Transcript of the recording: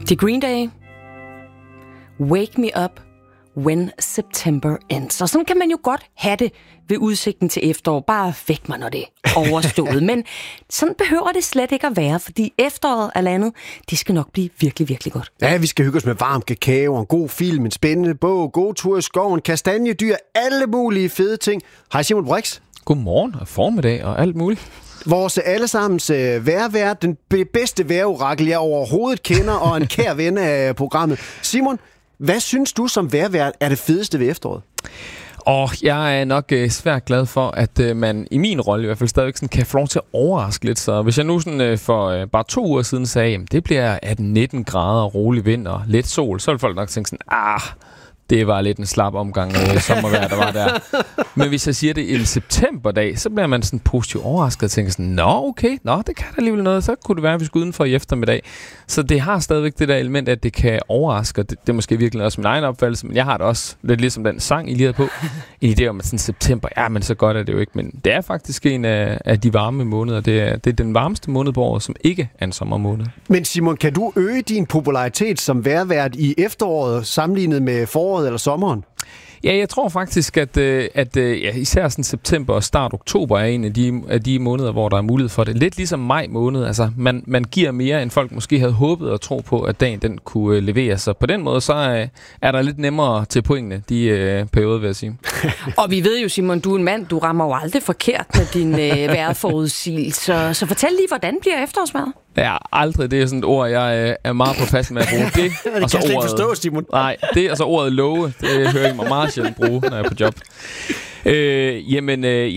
The Green Day. Wake me up when September ends. Og sådan kan man jo godt have det ved udsigten til efterår. Bare væk mig, når det er overstået. Men sådan behøver det slet ikke at være, fordi efteråret er landet, det skal nok blive virkelig, virkelig godt. Ja, vi skal hygge os med varm kakao, en god film, en spændende bog, god tur i skoven, kastanjedyr, alle mulige fede ting. Hej Simon Brix. Godmorgen og formiddag og alt muligt. Vores allesammens vejrvært, den bedste vejrorakel, jeg overhovedet kender, og en kær ven af programmet. Simon, hvad synes du som vejrvært er det fedeste ved efteråret? Jeg er nok svært glad for, at man i min rolle i hvert fald stadigvæk sådan, kan få lov til at overraske lidt. Så hvis jeg nu sådan, for bare 2 uger siden sagde, at det bliver 18-19 grader, rolig vind og lidt sol, så vil folk nok tænke sådan, det var lidt en slap omgang sommervejr, der var der. Men hvis jeg siger det en septemberdag, så bliver man sådan positivt overrasket og tænker sådan, det kan da alligevel noget, så kunne det være, at vi skulle udenfor i eftermiddag. Så det har stadigvæk det der element, at det kan overraske, og det er måske virkelig også min egen opfattelse, men jeg har det også lidt ligesom den sang, I lige havde på. En idé om, at sådan september, men så godt er det jo ikke, men det er faktisk en af de varme måneder. Det er den varmeste måned på året, som ikke er en sommermåned. Men Simon, kan du øge din popularitet som vejrvært i efteråret sammenlignet med foråret eller sommeren? Ja, jeg tror faktisk, at især sådan september og start oktober er en af de måneder, hvor der er mulighed for det. Lidt ligesom maj måned. Altså, man giver mere, end folk måske havde håbet og tro på, at dagen den kunne levere. Så på den måde, så er der lidt nemmere til pointene de perioder, vil jeg sige. Og vi ved jo, Simon, du er en mand, du rammer jo aldrig forkert med din vejrforudsigelse. Så fortæl lige, hvordan bliver efterårsvejret? Ja, aldrig. Det er sådan et ord, jeg er meget påpasselig med at bruge. Det kan jeg slet ikke forstå, Simon. Nej, det er altså ordet love. Det hører jeg mig meget sjældent bruge, når jeg er på job.